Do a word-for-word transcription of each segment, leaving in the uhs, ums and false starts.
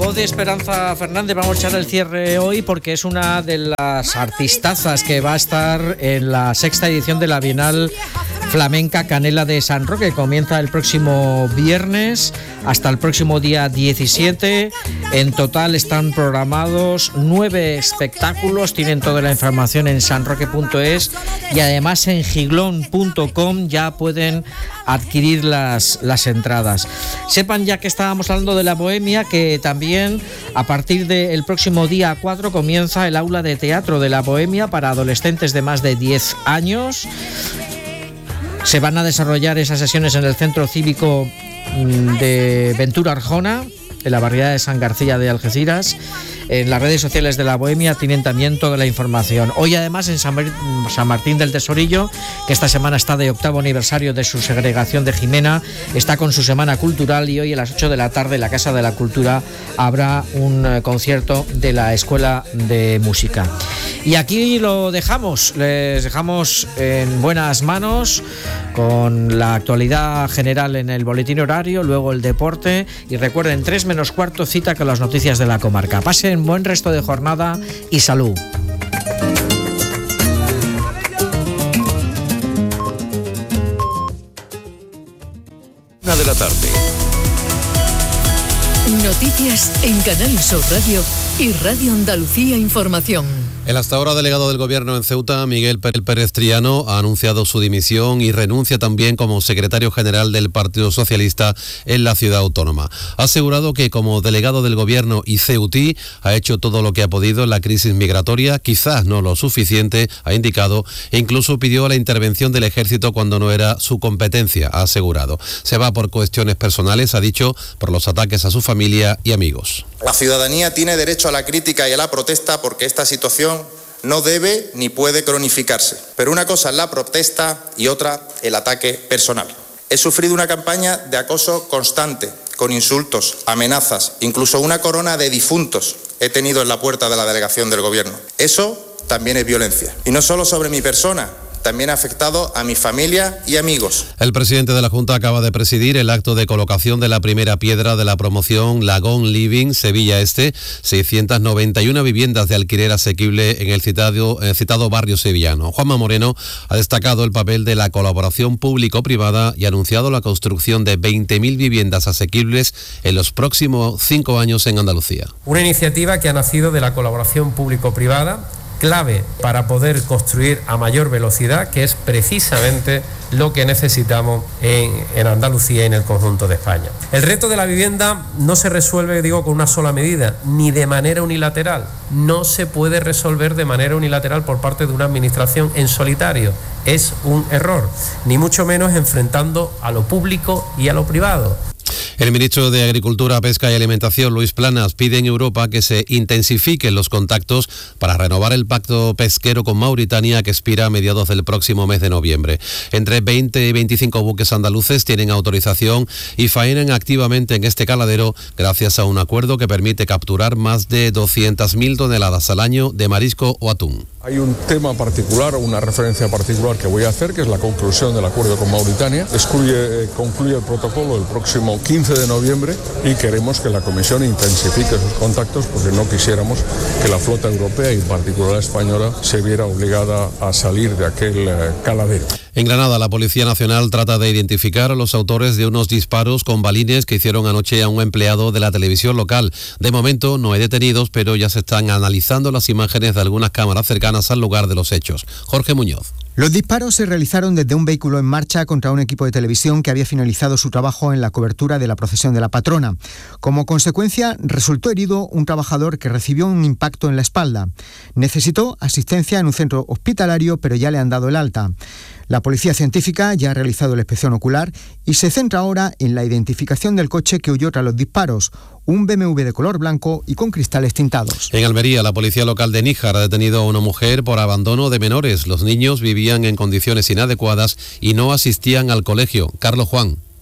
Voz de Esperanza Fernández, vamos a echar el cierre hoy porque es una de las artistazas que va a estar en la sexta edición de la Bienal Flamenca Canela de San Roque. Comienza el próximo viernes hasta el próximo día diecisiete. En total están programados nueve espectáculos. Tienen toda la información en sanroque punto es y además en giglón punto com ya pueden adquirir las, las entradas. Sepan, ya que estábamos hablando de la Bohemia, que también a partir del próximo día cuatro comienza el aula de teatro de la Bohemia para adolescentes de más de diez años. Se van a desarrollar esas sesiones en el Centro Cívico de Ventura Arjona, en la barriada de San García de Algeciras. En las redes sociales de la Bohemia tienen también toda la información. Hoy además en San Martín del Tesorillo, que esta semana está de octavo aniversario de su segregación de Jimena, está con su semana cultural y hoy a las ocho de la tarde en la Casa de la Cultura habrá un concierto de la Escuela de Música. Y aquí lo dejamos, les dejamos en buenas manos con la actualidad general en el boletín horario, luego el deporte y recuerden, tres menos cuarto cita con las noticias de la comarca. Pasen buen resto de jornada y salud. Una de la tarde. Noticias en Canal Sur Radio y Radio Andalucía Información. El hasta ahora delegado del Gobierno en Ceuta, Miguel Pérez Triano, ha anunciado su dimisión y renuncia también como secretario general del Partido Socialista en la ciudad autónoma. Ha asegurado que como delegado del Gobierno y ceutí ha hecho todo lo que ha podido en la crisis migratoria, quizás no lo suficiente, ha indicado, e incluso pidió la intervención del Ejército cuando no era su competencia, ha asegurado. Se va por cuestiones personales, ha dicho, por los ataques a su familia y amigos. La ciudadanía tiene derecho a la crítica y a la protesta porque esta situación no debe ni puede cronificarse. Pero una cosa es la protesta y otra el ataque personal. He sufrido una campaña de acoso constante, con insultos, amenazas, incluso una corona de difuntos he tenido en la puerta de la delegación del Gobierno. Eso también es violencia. Y no solo sobre mi persona, también ha afectado a mi familia y amigos. El presidente de la Junta acaba de presidir el acto de colocación de la primera piedra de la promoción Lagón Living Sevilla Este, seiscientas noventa y una viviendas de alquiler asequible en el citado, el citado barrio sevillano. Juanma Moreno ha destacado el papel de la colaboración público-privada y ha anunciado la construcción de veinte mil viviendas asequibles en los próximos cinco años en Andalucía. Una iniciativa que ha nacido de la colaboración público-privada, clave para poder construir a mayor velocidad, que es precisamente lo que necesitamos en, en Andalucía y en el conjunto de España. El reto de la vivienda no se resuelve, digo, con una sola medida, ni de manera unilateral. No se puede resolver de manera unilateral por parte de una administración en solitario. Es un error, ni mucho menos enfrentando a lo público y a lo privado. El ministro de Agricultura, Pesca y Alimentación, Luis Planas, pide en Europa que se intensifiquen los contactos para renovar el pacto pesquero con Mauritania que expira a mediados del próximo mes de noviembre. Entre veinte y veinticinco buques andaluces tienen autorización y faenan activamente en este caladero gracias a un acuerdo que permite capturar más de doscientas mil toneladas al año de marisco o atún. Hay un tema particular, una referencia particular que voy a hacer, que es la conclusión del acuerdo con Mauritania. Excluye, concluye el protocolo el próximo quince de noviembre y queremos que la Comisión intensifique sus contactos porque no quisiéramos que la flota europea y en particular la española se viera obligada a salir de aquel eh, caladero. En Granada, la Policía Nacional trata de identificar a los autores de unos disparos con balines que hicieron anoche a un empleado de la televisión local. De momento no hay detenidos, pero ya se están analizando las imágenes de algunas cámaras cercanas al lugar de los hechos. Jorge Muñoz. Los disparos se realizaron desde un vehículo en marcha contra un equipo de televisión que había finalizado su trabajo en la cobertura de la procesión de la patrona. Como consecuencia, resultó herido un trabajador que recibió un impacto en la espalda. Necesitó asistencia en un centro hospitalario, pero ya le han dado el alta. La policía científica ya ha realizado la inspección ocular y se centra ahora en la identificación del coche que huyó tras los disparos, un B M W de color blanco y con cristales tintados. En Almería, la policía local de Níjar ha detenido a una mujer por abandono de menores. Los niños vivían en condiciones inadecuadas y no asistían al colegio. Carlos Juan.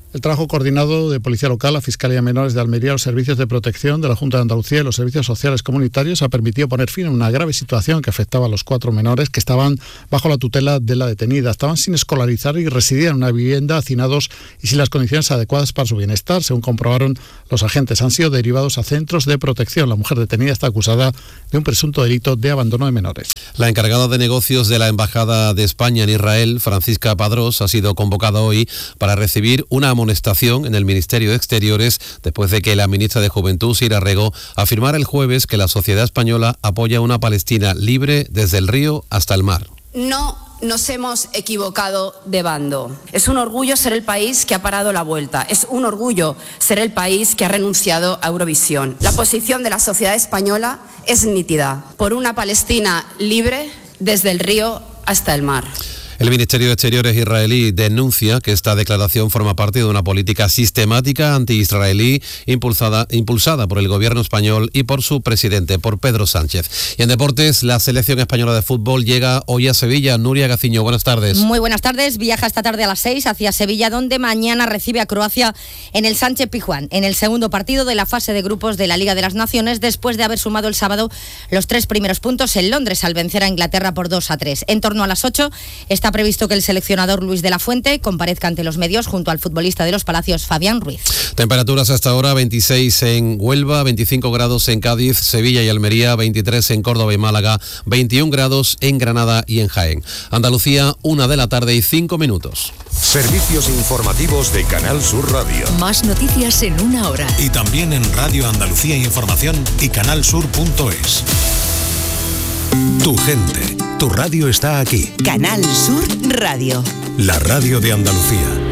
El trabajo coordinado de Policía Local, la Fiscalía de Menores de Almería, los servicios de protección de la Junta de Andalucía y los servicios sociales comunitarios ha permitido poner fin a una grave situación que afectaba a los cuatro menores que estaban bajo la tutela de la detenida. Estaban sin escolarizar y residían en una vivienda, hacinados y sin las condiciones adecuadas para su bienestar. Según comprobaron los agentes, han sido derivados a centros de protección. La mujer detenida está acusada de un presunto delito de abandono de menores. La encargada de negocios de la Embajada de España en Israel, Francisca Padrós, ha sido convocada hoy para recibir una amonestación en el Ministerio de Exteriores después de que la ministra de Juventud, Sira Rego, afirmara el jueves que la sociedad española apoya una Palestina libre desde el río hasta el mar. No nos hemos equivocado de bando. Es un orgullo ser el país que ha parado la vuelta. Es un orgullo ser el país que ha renunciado a Eurovisión. La posición de la sociedad española es nítida. Por una Palestina libre desde el río hasta el mar. El Ministerio de Exteriores israelí denuncia que esta declaración forma parte de una política sistemática anti-israelí impulsada, impulsada por el gobierno español y por su presidente, por Pedro Sánchez. Y en deportes, la selección española de fútbol llega hoy a Sevilla. Nuria Gaciño, buenas tardes. Muy buenas tardes. Viaja esta tarde a las seis hacia Sevilla, donde mañana recibe a Croacia en el Sánchez Pizjuán, en el segundo partido de la fase de grupos de la Liga de las Naciones, después de haber sumado el sábado los tres primeros puntos en Londres al vencer a Inglaterra por dos a tres. En torno a las ocho está previsto que el seleccionador Luis de la Fuente comparezca ante los medios junto al futbolista de los Palacios, Fabián Ruiz. Temperaturas hasta ahora: veintiséis en Huelva, veinticinco grados en Cádiz, Sevilla y Almería, veintitrés en Córdoba y Málaga, veintiún grados en Granada y en Jaén. Andalucía, una de la tarde y cinco minutos. Servicios informativos de Canal Sur Radio. Más noticias en una hora. Y también en Radio Andalucía Información y canalsur punto es. Tu gente, tu radio está aquí. Canal Sur Radio. La radio de Andalucía.